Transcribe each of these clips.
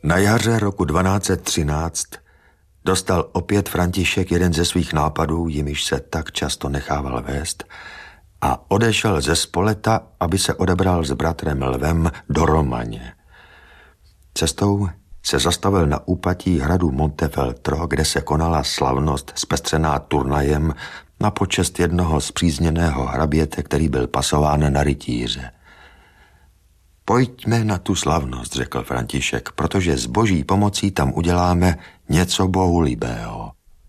Na jaře roku 1213 dostal opět František jeden ze svých nápadů, jimiž se tak často nechával vést, a odešel ze Spoleta, aby se odebral s bratrem Lvem do Romaně. Cestou se zastavil na úpatí hradu Montefeltro, kde se konala slavnost zpestřená turnajem na počest jednoho spřízněného hraběte, který byl pasován na rytíře. Pojďme na tu slavnost, řekl František, protože s boží pomocí tam uděláme něco bohulibého.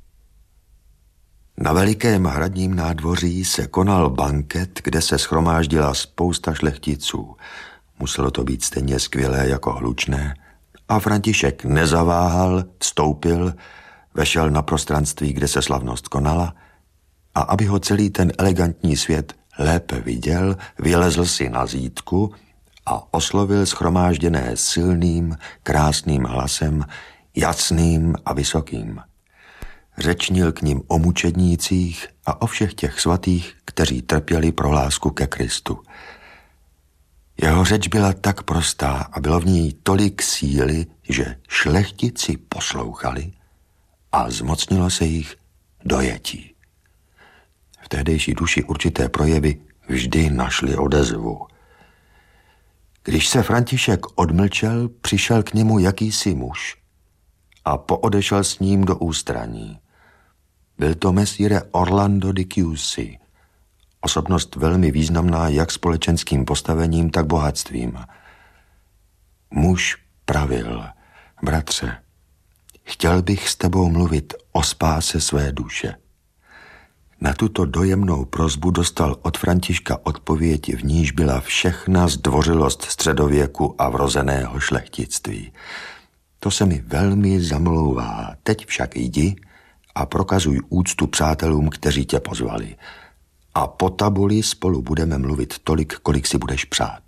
Na velikém hradním nádvoří se konal banket, kde se shromáždila spousta šlechticů. Muselo to být stejně skvělé jako hlučné a František nezaváhal, vstoupil, vešel na prostranství, kde se slavnost konala a aby ho celý ten elegantní svět lépe viděl, vylezl si na zítku a oslovil shromážděné silným, krásným hlasem, jasným a vysokým. Řečnil k nim o mučednících a o všech těch svatých, kteří trpěli pro lásku ke Kristu. Jeho řeč byla tak prostá a bylo v ní tolik síly, že šlechtici poslouchali a zmocnilo se jich dojetí. V tehdejší duši určité projevy vždy našly odezvu. Když se František odmlčel, přišel k němu jakýsi muž a poodešel s ním do ústraní. Byl to mesíre Orlando di Chiusi, osobnost velmi významná jak společenským postavením, tak bohatstvím. Muž pravil: bratře, chtěl bych s tebou mluvit o spáse své duše. Na tuto dojemnou prosbu dostal od Františka odpověď, v níž byla všechna zdvořilost středověku a vrozeného šlechtictví. To se mi velmi zamlouvá. Teď však jdi a prokazuj úctu přátelům, kteří tě pozvali. A po tabuli spolu budeme mluvit tolik, kolik si budeš přát.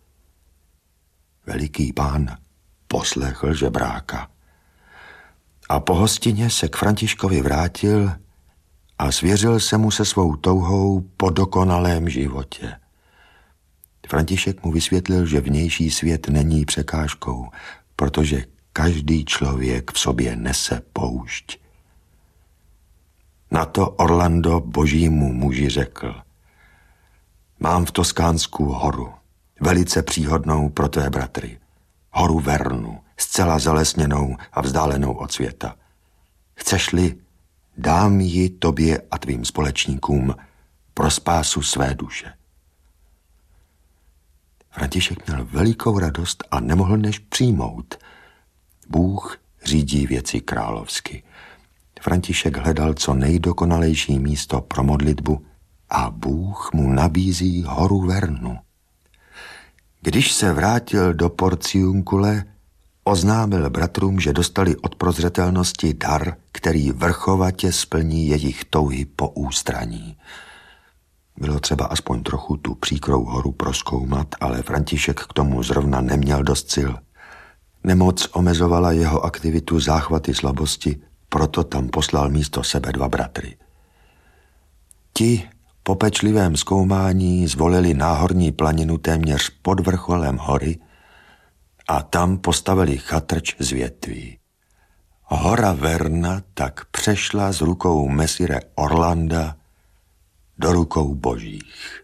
Veliký pán poslechl žebráka a po hostině se k Františkovi vrátil a svěřil se mu se svou touhou po dokonalém životě. František mu vysvětlil, že vnější svět není překážkou, protože každý člověk v sobě nese poušť. Na to Orlando božímu muži řekl: mám v Toskánsku horu, velice příhodnou pro tvé bratry, horu Vernu, zcela zalesněnou a vzdálenou od světa. Chceš-li, dám ji tobě a tvým společníkům pro spásu své duše. František měl velikou radost a nemohl než přijmout. Bůh řídí věci královsky. František hledal co nejdokonalejší místo pro modlitbu a Bůh mu nabízí horu Vernu. Když se vrátil do Porciuncule, oznámil bratrům, že dostali od prozřetelnosti dar, který vrchovatě splní jejich touhy po ústraní. Bylo třeba aspoň trochu tu příkrou horu prozkoumat, ale František k tomu zrovna neměl dost sil. Nemoc omezovala jeho aktivitu, záchvaty slabosti, proto tam poslal místo sebe 2 bratry. Ti po pečlivém zkoumání zvolili náhorní planinu téměř pod vrcholem hory a tam postavili chatrč z větví. Hora Verna tak přešla z rukou mesire Orlanda do rukou božích.